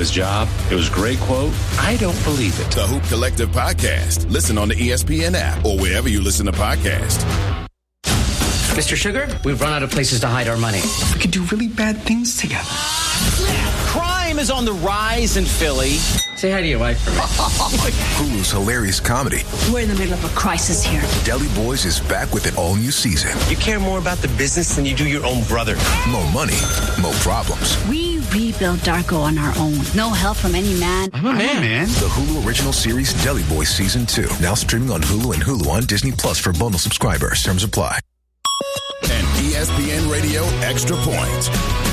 his job. It was a great quote. I don't believe it. The Hoop Collective Podcast. Listen on the ESPN app or wherever you listen to podcasts. Mr. Sugar, we've run out of places to hide our money. We could do really bad things together. Crime is on the rise in Philly. Say hi to your wife for me. Hulu's hilarious comedy. We're in the middle of a crisis here. Deli Boys is back with an all-new season. You care more about the business than you do your own brother. More money, more problems. We rebuilt Darko on our own. No help from any man. I'm a man. The Hulu original series Deli Boys Season 2. Now streaming on Hulu and Hulu on Disney Plus for bundle subscribers. Terms apply. And ESPN Radio Extra Point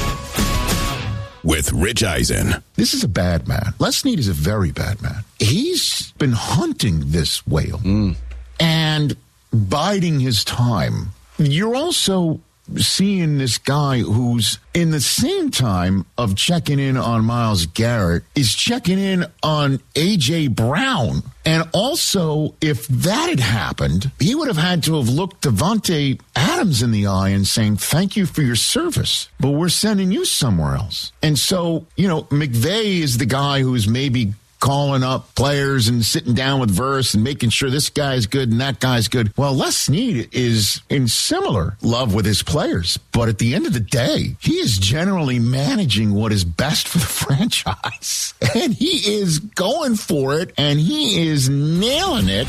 with Rich Eisen. This is a bad man. Les Snead is a very bad man. He's been hunting this whale and biding his time. You're also seeing this guy who's in the same time of checking in on Myles Garrett is checking in on A.J. Brown. And also, if that had happened, he would have had to have looked Devontae Adams in the eye and saying, thank you for your service, but we're sending you somewhere else. And so, McVay is the guy who's maybe calling up players and sitting down with Verse and making sure this guy's good and that guy's good. Well, Les Snead is in similar love with his players, but at the end of the day, he is generally managing what is best for the franchise. And he is going for it, and he is nailing it.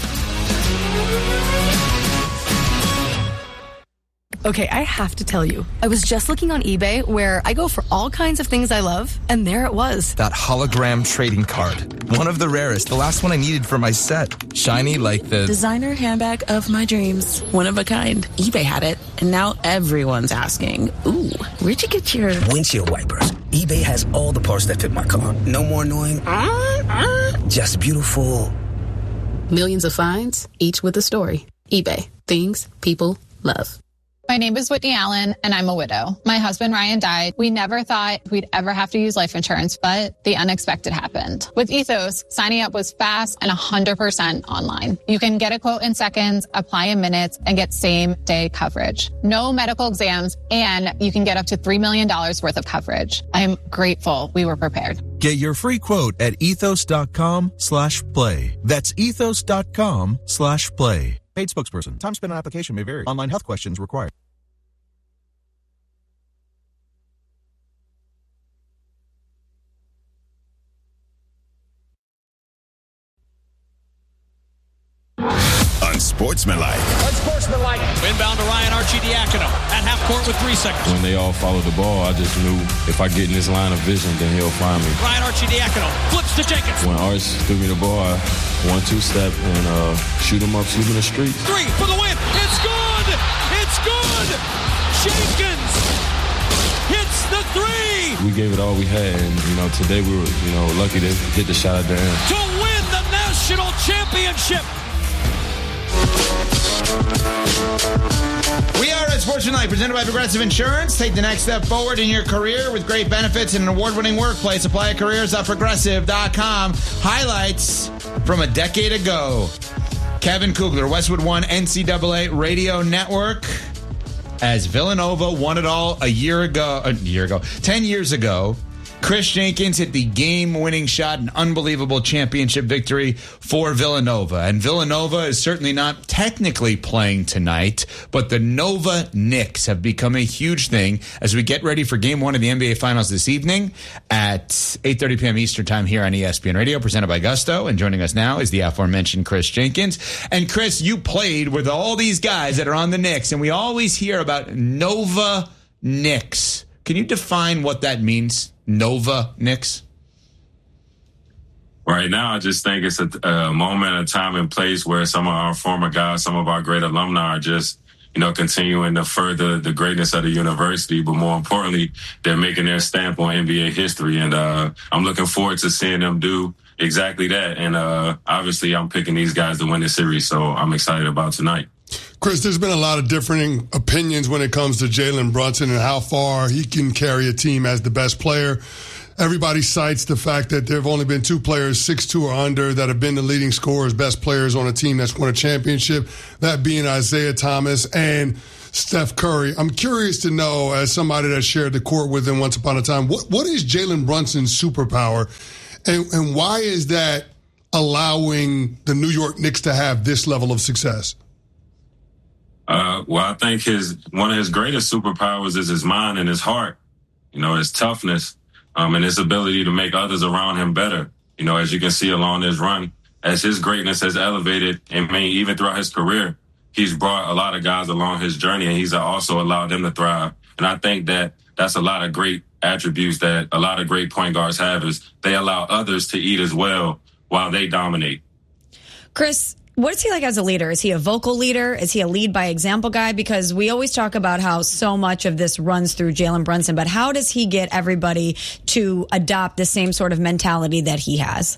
Okay, I have to tell you, I was just looking on eBay where I go for all kinds of things I love, and there it was. That hologram trading card. One of the rarest, the last one I needed for my set. Shiny like the designer handbag of my dreams. One of a kind. eBay had it, and now everyone's asking, ooh, where'd you get your windshield wipers? eBay has all the parts that fit my car. No more annoying, just beautiful. Millions of finds, each with a story. eBay. Things people love. My name is Whitney Allen, and I'm a widow. My husband, Ryan, died. We never thought we'd ever have to use life insurance, but the unexpected happened. With Ethos, signing up was fast and 100% online. You can get a quote in seconds, apply in minutes, and get same-day coverage. No medical exams, and you can get up to $3 million worth of coverage. I'm grateful we were prepared. Get your free quote at ethos.com/play. That's ethos.com/play. Paid spokesperson. Time spent on application may vary. Online health questions required. Unsportsmanlike. Unsportsmanlike. Inbound to Ryan Arcidiacono at half court with 3 seconds. When they all follow the ball, I just knew if I get in this line of vision, then he'll find me. Ryan Arcidiacono flips to Jenkins. When Arch threw me the ball, I 1-2 step and shoot him up, shoot him in the street. 3 for the win. It's good. It's good. Jenkins hits the 3. We gave it all we had, and today we were lucky to get the shot at the end to win the national championship. We are at Sportsmanlike, presented by Progressive Insurance. Take the next step forward in your career with great benefits and an award-winning workplace. Apply at careers.progressive.com. Highlights from a decade ago. Kevin Kugler, Westwood One NCAA Radio Network. As Villanova won it all 10 years ago. Chris Jenkins hit the game-winning shot, an unbelievable championship victory for Villanova. And Villanova is certainly not technically playing tonight, but the Nova Knicks have become a huge thing as we get ready for Game 1 of the NBA Finals this evening at 8:30 p.m. Eastern Time here on ESPN Radio, presented by Gusto. And joining us now is the aforementioned Chris Jenkins. And Chris, you played with all these guys that are on the Knicks, and we always hear about Nova Knicks. Can you define what that means? Nova Knicks? Right now, I just think it's a moment, a time and place where some of our former guys, some of our great alumni are just, continuing to further the greatness of the university. But more importantly, they're making their stamp on NBA history. And I'm looking forward to seeing them do exactly that. And obviously, I'm picking these guys to win the series. So I'm excited about tonight. Chris, there's been a lot of differing opinions when it comes to Jalen Brunson and how far he can carry a team as the best player. Everybody cites the fact that there have only been 2 players 6'2" or under that have been the leading scorers, best players on a team that's won a championship, that being Isaiah Thomas and Steph Curry. I'm curious to know, as somebody that shared the court with him once upon a time, what is Jalen Brunson's superpower, and why is that allowing the New York Knicks to have this level of success? Well, I think one of his greatest superpowers is his mind and his heart. His toughness, and his ability to make others around him better. As you can see along this run, as his greatness has elevated, and even throughout his career, he's brought a lot of guys along his journey, and he's also allowed them to thrive. And I think that's a lot of great attributes that a lot of great point guards have, is they allow others to eat as well while they dominate. Chris, what is he like as a leader? Is he a vocal leader? Is he a lead by example guy? Because we always talk about how so much of this runs through Jalen Brunson, but how does he get everybody to adopt the same sort of mentality that he has?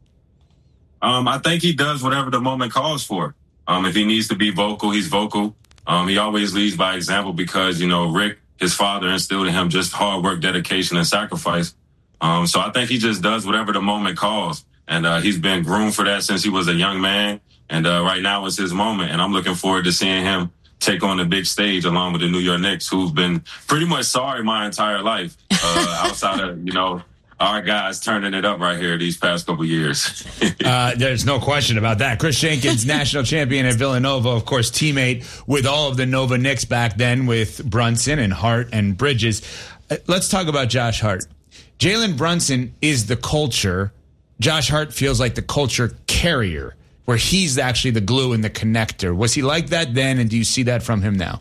I think he does whatever the moment calls for. If he needs to be vocal, he's vocal. He always leads by example because, Rick, his father, instilled in him just hard work, dedication, and sacrifice. So I think he just does whatever the moment calls. And he's been groomed for that since he was a young man. And right now it's his moment. And I'm looking forward to seeing him take on the big stage along with the New York Knicks, who've been pretty much sorry my entire life outside of, our guys turning it up right here these past couple years. There's no question about that. Chris Jenkins, national champion at Villanova, of course, teammate with all of the Nova Knicks back then with Brunson and Hart and Bridges. Let's talk about Josh Hart. Jalen Brunson is the culture. Josh Hart feels like the culture carrier, where he's actually the glue and the connector. Was he like that then, and do you see that from him now?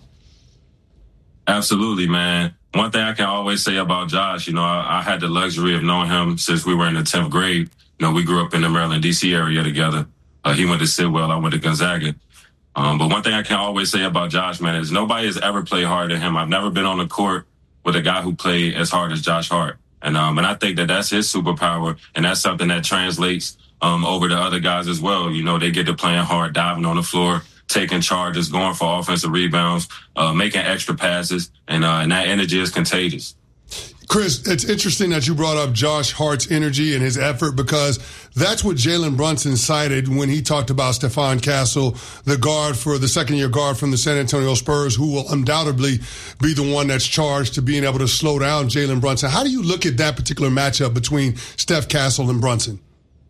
Absolutely, man. One thing I can always say about Josh, I had the luxury of knowing him since we were in the 10th grade. We grew up in the Maryland, D.C. area together. He went to Sidwell, I went to Gonzaga. But one thing I can always say about Josh, man, is nobody has ever played harder than him. I've never been on the court with a guy who played as hard as Josh Hart. And I think that's his superpower, and that's something that translates over to other guys as well. They get to playing hard, diving on the floor, taking charges, going for offensive rebounds, making extra passes, and that energy is contagious. Chris, it's interesting that you brought up Josh Hart's energy and his effort, because that's what Jalen Brunson cited when he talked about Stephon Castle, the second-year guard from the San Antonio Spurs, who will undoubtedly be the one that's charged to being able to slow down Jalen Brunson. How do you look at that particular matchup between Steph Castle and Brunson?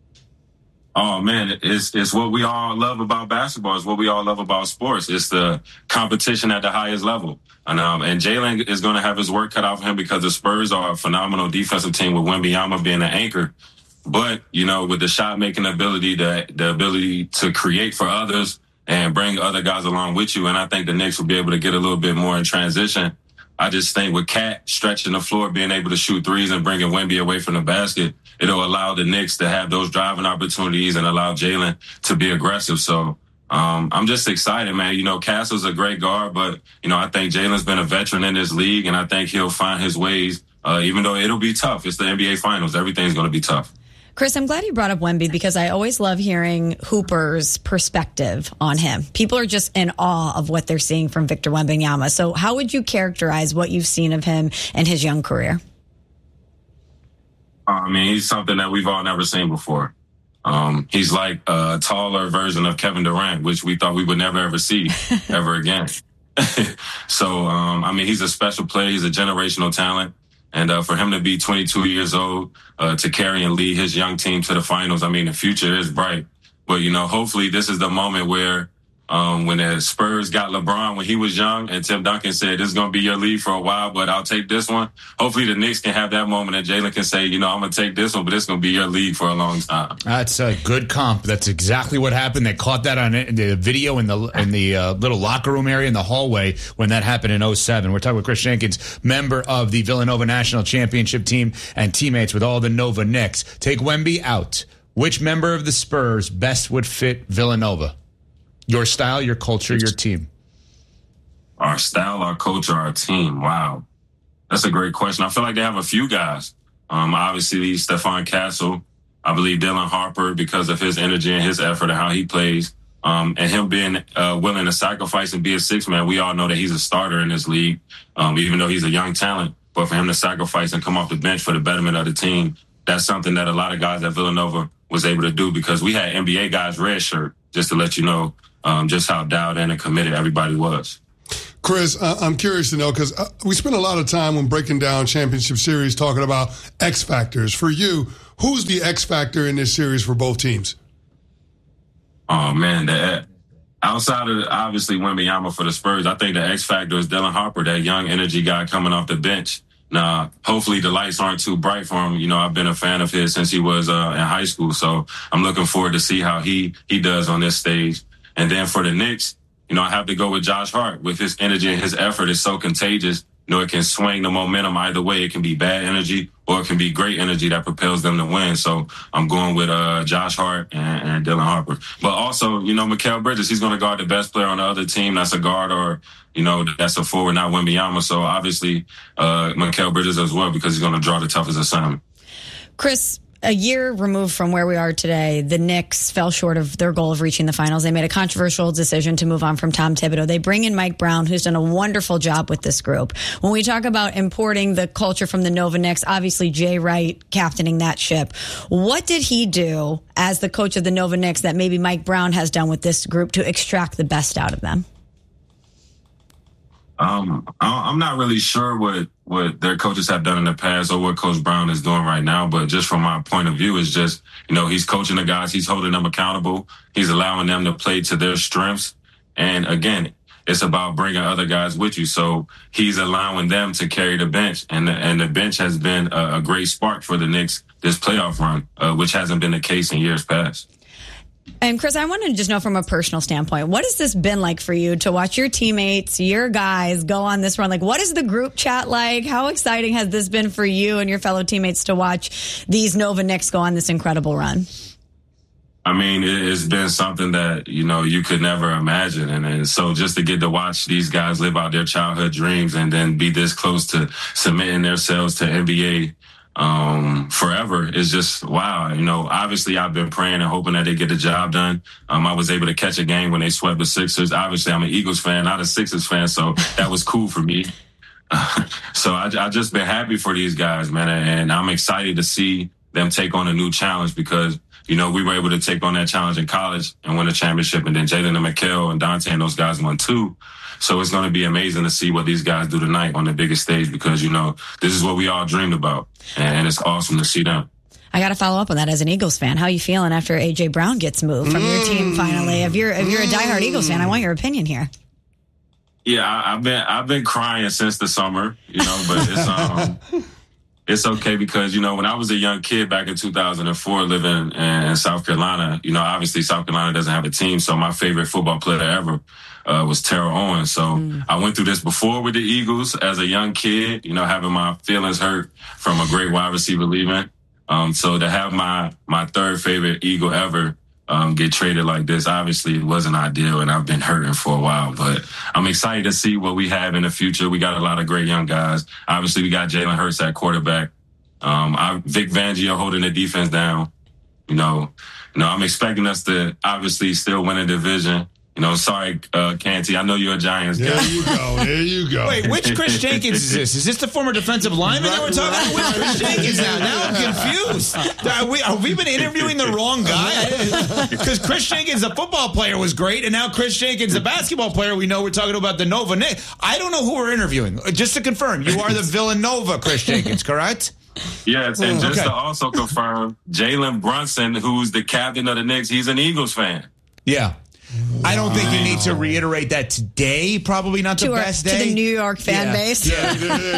Oh, man, it's what we all love about basketball. It's what we all love about sports. It's the competition at the highest level. And Jalen is going to have his work cut out for him because the Spurs are a phenomenal defensive team with Wembanyama being an anchor. But, with the shot-making ability, the ability to create for others and bring other guys along with you, and I think the Knicks will be able to get a little bit more in transition. I just think with Cat stretching the floor, being able to shoot threes and bringing Wemby away from the basket, it'll allow the Knicks to have those driving opportunities and allow Jalen to be aggressive. So I'm just excited, man. Castle's a great guard, but, I think Jalen's been a veteran in this league, and I think he'll find his ways, even though it'll be tough. It's the NBA Finals. Everything's going to be tough. Chris, I'm glad you brought up Wemby, because I always love hearing Hooper's perspective on him. People are just in awe of what they're seeing from Victor Wembanyama. So how would you characterize what you've seen of him in his young career? He's something that we've all never seen before. He's like a taller version of Kevin Durant, which we thought we would never, ever see ever again. So, he's a special player. He's a generational talent. And for him to be 22 years old, to carry and lead his young team to the finals, the future is bright. But, hopefully this is the moment where when the Spurs got LeBron when he was young, and Tim Duncan said, this is going to be your league for a while, but I'll take this one. Hopefully the Knicks can have that moment, and Jalen can say, I'm going to take this one, but it's going to be your league for a long time. That's a good comp. That's exactly what happened. They caught that on the video in the little locker room area in the hallway when that happened in 2007. We're talking with Chris Jenkins, member of the Villanova National Championship team and teammates with all the Nova Knicks. Take Wemby out. Which member of the Spurs best would fit Villanova? Your style, your culture, your team. Our style, our culture, our team. Wow. That's a great question. I feel like they have a few guys. Obviously, Stephon Castle. I believe Dylan Harper, because of his energy and his effort and how he plays. And him being willing to sacrifice and be a six-man. We all know that he's a starter in this league, even though he's a young talent. But for him to sacrifice and come off the bench for the betterment of the team, that's something that a lot of guys at Villanova was able to do, because we had NBA guys redshirt, just to let you know just how dialed in and committed everybody was. Chris, I'm curious to know, because we spend a lot of time when breaking down championship series talking about X factors. For you, who's the X factor in this series for both teams? Oh, man, outside of obviously Wembanyama for the Spurs, I think the X factor is Dylan Harper, that young energy guy coming off the bench. Now, hopefully the lights aren't too bright for him. You know, I've been a fan of his since he was in high school, so I'm looking forward to see how he does on this stage. And then for the Knicks, you know, I have to go with Josh Hart. With his energy and his effort is so contagious. You know, it can swing the momentum either way. It can be bad energy or it can be great energy that propels them to win. So I'm going with Josh Hart and Dylan Harper. But also, you know, Mikal Bridges, he's going to guard the best player on the other team. That's a guard or, you know, that's a forward, not Wembanyama. So obviously Mikal Bridges as well, because he's going to draw the toughest assignment. Chris, a year removed from where we are today, the Knicks fell short of their goal of reaching the finals. They made a controversial decision to move on from Tom Thibodeau. They bring in Mike Brown, who's done a wonderful job with this group. When we talk about importing the culture from the Nova Knicks, obviously Jay Wright captaining that ship. What did he do as the coach of the Nova Knicks that maybe Mike Brown has done with this group to extract the best out of them? I'm not really sure what their coaches have done in the past or what Coach Brown is doing right now, but just from my point of view, it's just, you know, he's coaching the guys, he's holding them accountable, he's allowing them to play to their strengths. And again, it's about bringing other guys with you. So he's allowing them to carry the bench, and the bench has been a great spark for the Knicks this playoff run, which hasn't been the case in years past. And Chris, I wanted to just know from a personal standpoint, what has this been like for you to watch your teammates, your guys go on this run? Like, what is the group chat like? How exciting has this been for you and your fellow teammates to watch these Nova Knicks go on this incredible run? I mean, it's been something that, you know, you could never imagine. And so just to get to watch these guys live out their childhood dreams and then be this close to submitting themselves to NBA forever is just wow. You know, obviously I've been praying and hoping that they get the job done. I was able to catch a game when they swept the Sixers. Obviously I'm an Eagles fan, not a Sixers fan, so that was cool for me. So I just been happy for these guys, man, and I'm excited to see them take on a new challenge because, you know, we were able to take on that challenge in college and win a championship, and then Jalen and Mikal and Dante and those guys won too. So it's going to be amazing to see what these guys do tonight on the biggest stage because, you know, this is what we all dreamed about, and it's awesome to see them. I got to follow up on that as an Eagles fan. How are you feeling after A.J. Brown gets moved from your team finally? If you're a diehard Eagles fan, I want your opinion here. Yeah, I've been crying since the summer, you know, but it's okay because, you know, when I was a young kid back in 2004 living in South Carolina, you know, obviously South Carolina doesn't have a team, so my favorite football player ever was Terrell Owens. So I went through this before with the Eagles as a young kid, you know, having my feelings hurt from a great wide receiver leaving. So to have my third favorite Eagle ever get traded like this, obviously it wasn't ideal, and I've been hurting for a while. But I'm excited to see what we have in the future. We got a lot of great young guys. Obviously, we got Jalen Hurts at quarterback. Vic Fangio holding the defense down. You know, I'm expecting us to obviously still win a division. You know, sorry, Canty, I know you're a Giants guy. There you go. Wait, which Chris Jenkins is this? Is this the former defensive lineman that we're talking about? Which Chris Jenkins now? Now I'm confused. Have we been interviewing the wrong guy? Because Chris Jenkins, the football player, was great, and now Chris Jenkins, the basketball player, we know we're talking about the Nova Knicks. I don't know who we're interviewing. Just to confirm, you are the Villanova Chris Jenkins, correct? Yes, and just to also confirm, Jalen Brunson, who's the captain of the Knicks, he's an Eagles fan. Yeah. I don't think you need to reiterate that today. Probably not the best day. To the New York fan base. Yeah,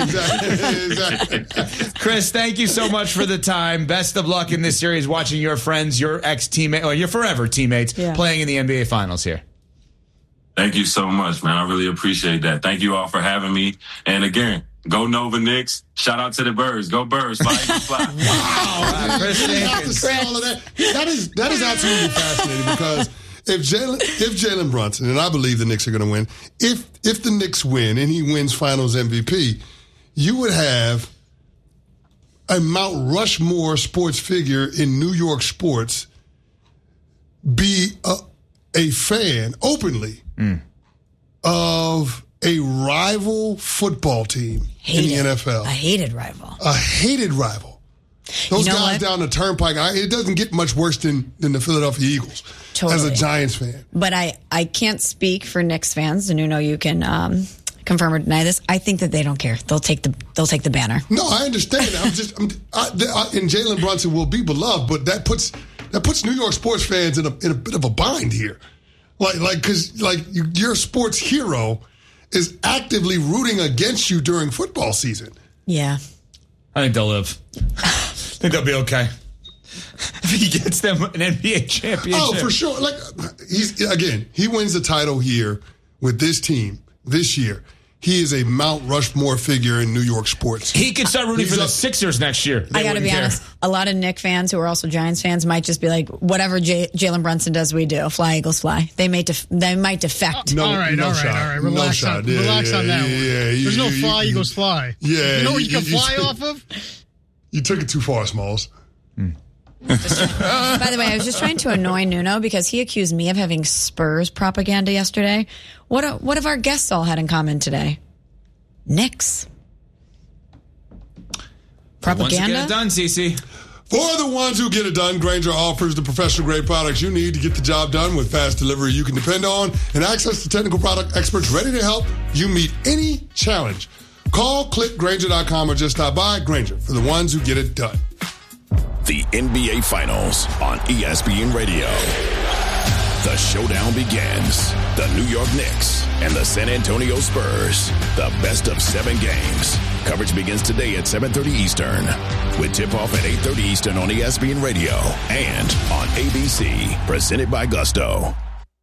exactly. Chris, thank you so much for the time. Best of luck in this series, watching your friends, your ex-teammate, or your forever teammates playing in the NBA Finals here. Thank you so much, man. I really appreciate that. Thank you all for having me. And again, go Nova Knicks. Shout out to the Birds. Go Birds. Fly, fly. Wow. Chris, you have to say all of that. That is absolutely fascinating because if Jalen Brunson, and I believe the Knicks are going to win, if the Knicks win and he wins Finals MVP, you would have a Mount Rushmore sports figure in New York sports be a fan openly of a rival football team in the NFL. A hated rival. A hated rival. Those guys down the turnpike, it doesn't get much worse than the Philadelphia Eagles as a Giants fan. But I can't speak for Knicks fans, and you know you can confirm or deny this. I think that they don't care. They'll take the banner. No, I understand. And Jalen Brunson will be beloved, but that puts New York sports fans in a bit of a bind here. Because your sports hero is actively rooting against you during football season. Yeah. I think they'll live. I think they'll be okay. If he gets them an NBA championship. Oh, for sure. He wins the title here with this team this year. He is a Mount Rushmore figure in New York sports. He could start rooting for the Sixers next year. I got to be honest. A lot of Knicks fans who are also Giants fans might just be like, whatever Jalen Brunson does, we do. Fly, Eagles, fly. They might defect. All right. Relax on that one. There's no fly, Eagles, fly. Yeah. You know what you can fly off of? You took it too far, Smalls. By the way, I was just trying to annoy Nuno because he accused me of having Spurs propaganda yesterday. What have our guests all had in common today? Knicks. Propaganda? Once you get it done, Cece. For the ones who get it done, Grainger offers the professional-grade products you need to get the job done with fast delivery you can depend on and access to technical product experts ready to help you meet any challenge. Call, click Grainger.com or just stop by. Grainger, for the ones who get it done. The NBA Finals on ESPN Radio. The showdown begins. The New York Knicks and the San Antonio Spurs. The best of 7 games. Coverage begins today at 7:30 Eastern. With tip-off at 8:30 Eastern on ESPN Radio and on ABC. Presented by Gusto.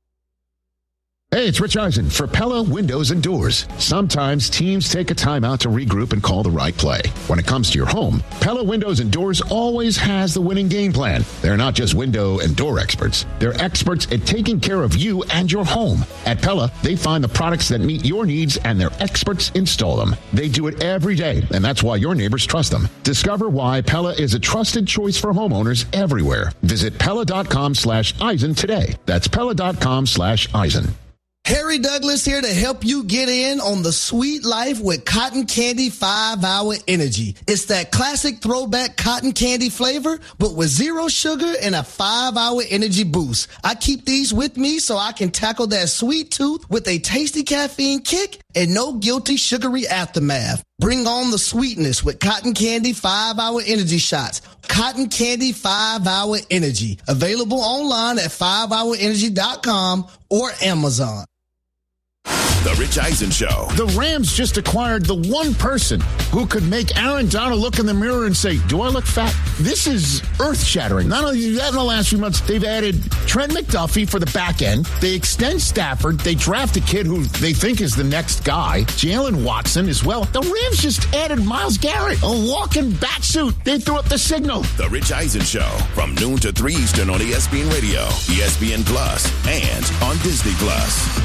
Hey, it's Rich Eisen for Pella Windows and Doors. Sometimes teams take a timeout to regroup and call the right play. When it comes to your home, Pella Windows and Doors always has the winning game plan. They're not just window and door experts. They're experts at taking care of you and your home. At Pella, they find the products that meet your needs and their experts install them. They do it every day, and that's why your neighbors trust them. Discover why Pella is a trusted choice for homeowners everywhere. Visit Pella.com/Eisen today. That's Pella.com/Eisen. Harry Douglas here to help you get in on the sweet life with Cotton Candy 5-Hour Energy. It's that classic throwback cotton candy flavor, but with 0 sugar and a 5-hour energy boost. I keep these with me so I can tackle that sweet tooth with a tasty caffeine kick and no guilty sugary aftermath. Bring on the sweetness with Cotton Candy 5-Hour Energy Shots. Cotton Candy 5-Hour Energy. Available online at 5hourenergy.com or Amazon. The Rich Eisen Show. The Rams just acquired the one person who could make Aaron Donald look in the mirror and say, do I look fat? This is earth-shattering. Not only that, in the last few months, they've added Trent McDuffie for the back end. They extend Stafford. They draft a kid who they think is the next guy, Jalen Watson, as well. The Rams just added Myles Garrett, a walking bat suit. They threw up the signal. The Rich Eisen Show, from noon to 3 Eastern on ESPN Radio, ESPN Plus, and on Disney Plus.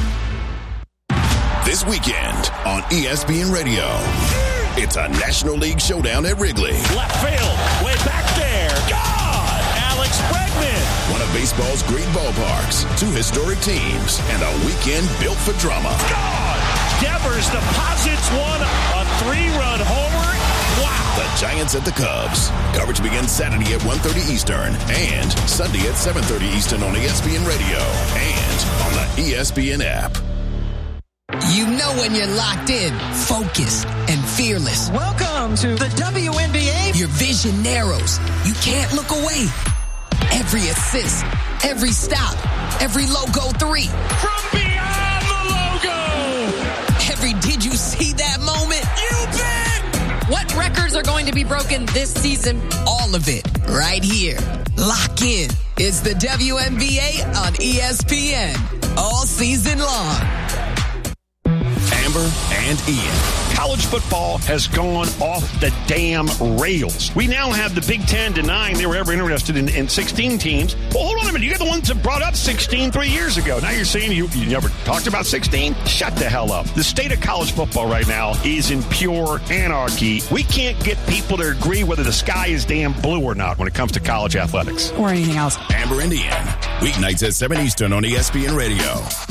This weekend on ESPN Radio, it's a National League showdown at Wrigley. Left field, way back there. God! Alex Bregman. One of baseball's great ballparks, 2 historic teams, and a weekend built for drama. God! Devers deposits one, a 3-run homer. Wow! The Giants at the Cubs. Coverage begins Saturday at 1:30 Eastern and Sunday at 7:30 Eastern on ESPN Radio and on the ESPN app. You know when you're locked in, focused, and fearless. Welcome to the WNBA. Your vision narrows. You can't look away. Every assist, every stop, every logo 3. From beyond the logo. Every did you see that moment? You bet. What records are going to be broken this season? All of it right here. Lock in. It's the WNBA on ESPN. All season long. Amber and Ian. College football has gone off the damn rails. We now have the Big Ten denying they were ever interested in 16 teams. Well, hold on a minute. You got the ones that brought up 16 3 years ago. Now you're saying you never talked about 16? Shut the hell up. The state of college football right now is in pure anarchy. We can't get people to agree whether the sky is damn blue or not when it comes to college athletics. Or anything else. Amber and Ian. Weeknights at 7 Eastern on ESPN Radio.